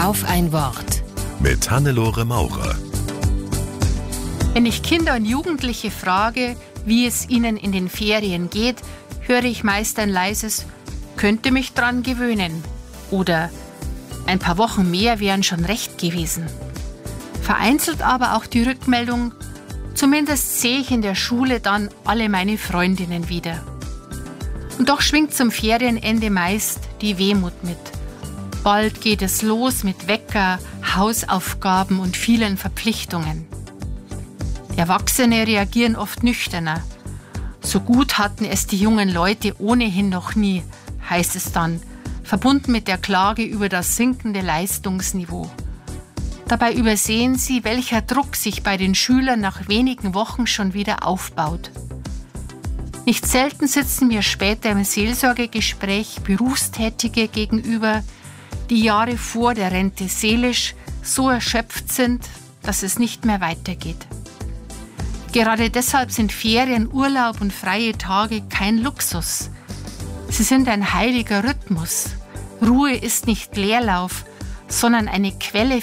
Auf ein Wort. Mit Hannelore Maurer. Wenn ich Kinder und Jugendliche frage, wie es ihnen in den Ferien geht, höre ich meist ein leises „könnte mich dran gewöhnen" oder „ein paar Wochen mehr wären schon recht gewesen". Vereinzelt aber auch die Rückmeldung: zumindest sehe ich in der Schule dann alle meine Freundinnen wieder. Und doch schwingt zum Ferienende meist die Wehmut mit. Bald geht es los mit Wecker, Hausaufgaben und vielen Verpflichtungen. Erwachsene reagieren oft nüchterner. So gut hatten es die jungen Leute ohnehin noch nie, heißt es dann, verbunden mit der Klage über das sinkende Leistungsniveau. Dabei übersehen sie, welcher Druck sich bei den Schülern nach wenigen Wochen schon wieder aufbaut. Nicht selten sitzen mir später im Seelsorgegespräch Berufstätige gegenüber, die Jahre vor der Rente seelisch so erschöpft sind, dass es nicht mehr weitergeht. Gerade deshalb sind Ferien, Urlaub und freie Tage kein Luxus. Sie sind ein heiliger Rhythmus. Ruhe ist nicht Leerlauf, sondern eine Quelle